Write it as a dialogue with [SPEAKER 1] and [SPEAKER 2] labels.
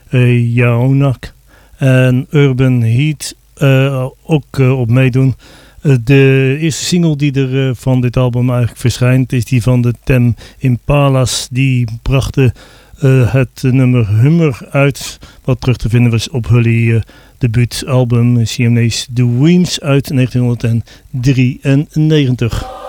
[SPEAKER 1] Jaonak en Urban Heat ook op meedoen. De eerste single die er van dit album eigenlijk verschijnt is die van de Tame Impala's. Die brachten het nummer Hummer uit, wat terug te vinden was op hun debuutalbum Siamese Dreams uit 1993.